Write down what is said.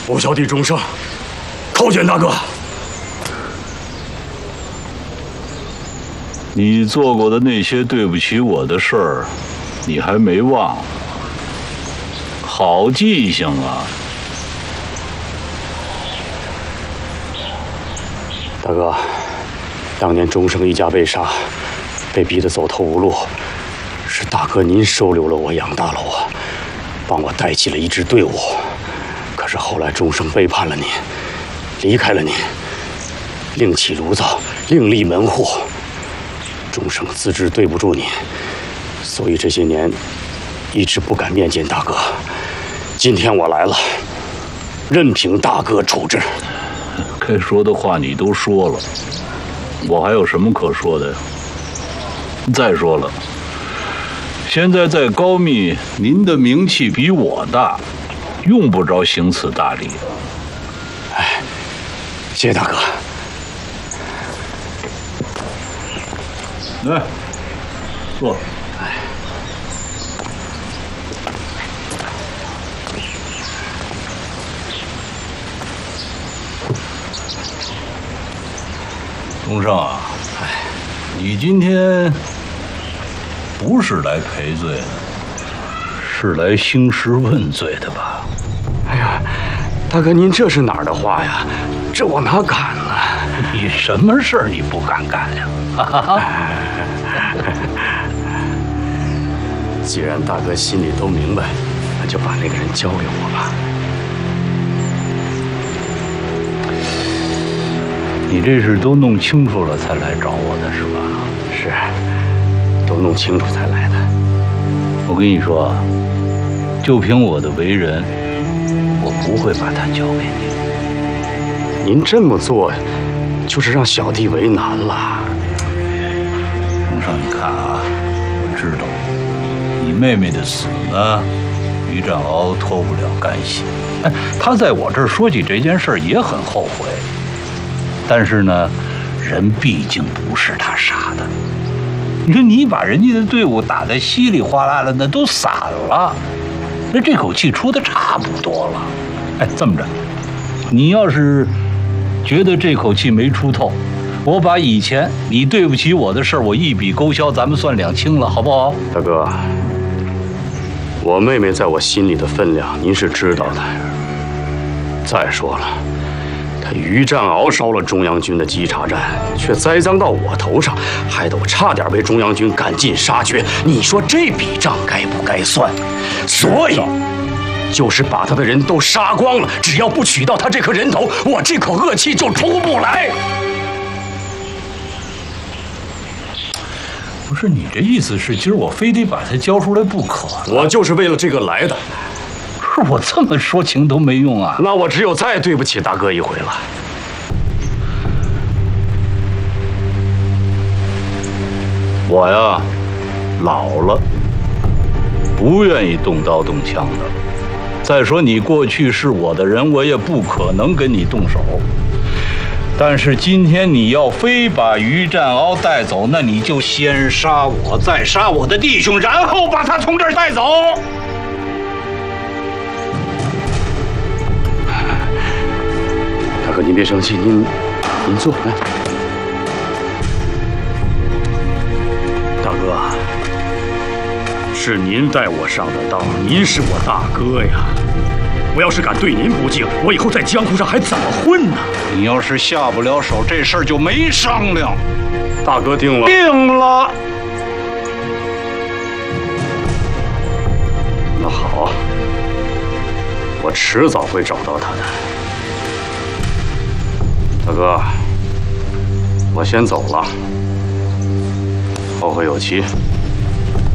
我小弟钟生，叩见大哥。 你做过的那些对不起我的事儿，你还没忘？好记性啊！ 大哥，当年钟生一家被杀，被逼得走投无路，是大哥您收留了我，养大了我，帮我带起了一支队伍。可是后来钟生背叛了您，离开了您，另起炉灶，另立门户。钟生自知对不住您，所以这些年一直不敢面见大哥。今天我来了，任凭大哥处置。 该说的话你都说了，我还有什么可说的呀？再说了，现在在高密，您的名气比我大，用不着行此大礼。 哎，谢谢大哥。 来，坐。钟生啊，你今天不是来赔罪的，是来兴师问罪的吧？ 哎呀，大哥，您这是哪儿的话呀？这我哪敢呢？ 你什么事儿你不敢干呀？ 既然大哥心里都明白，那就把那个人交给我吧。 你这是都弄清楚了才来找我的是吧？ 是，都弄清楚才来的。 我跟你说，就凭我的为人，我不会把他交给你。 您这么做，就是让小弟为难了。 钟生，你看啊，我知道你妹妹的死呢，于占鳌脱不了干系。哎，他在我这儿说起这件事儿也很后悔。但是呢，人毕竟不是他杀的。你说你把人家的队伍打得稀里哗啦的，那都散了，那这口气出的差不多了。哎，这么着，你要是觉得这口气没出透，我把以前你对不起我的事儿，我一笔勾销，咱们算两清了，好不好？ 大哥，我妹妹在我心里的分量，您是知道的。再说了，于占鳌烧了中央军的稽查站，却栽赃到我头上，害得我差点被中央军赶尽杀绝。你说这笔账该不该算？所以，就是把他的人都杀光了，只要不取到他这颗人头，我这口恶气就出不来。 不是你这意思是，今儿我非得把他交出来不可？ 我就是为了这个来的。 是我这么说情都没用啊！ 那我只有再对不起大哥一回了。 我呀，老了，不愿意动刀动枪的。再说你过去是我的人，我也不可能跟你动手。但是今天你要非把于占鳌带走，那你就先杀我，再杀我的弟兄，然后把他从这儿带走。 大哥，您别生气，您坐来。大哥，是您带我上的当，您是我大哥呀。我要是敢对您不敬，我以后在江湖上还怎么混呢？ 你要是下不了手，这事儿就没商量。 大哥定了。 定了。 那好，我迟早会找到他的。大哥，我先走了，后会有期。